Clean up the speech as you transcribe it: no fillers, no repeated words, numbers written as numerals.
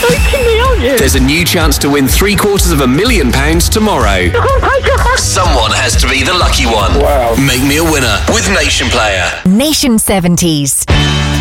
joking me, aren't you? There's a new chance to win £750,000 tomorrow. Someone has to be the lucky one. Wow. Make me a winner with Nation Player. Nation 70s.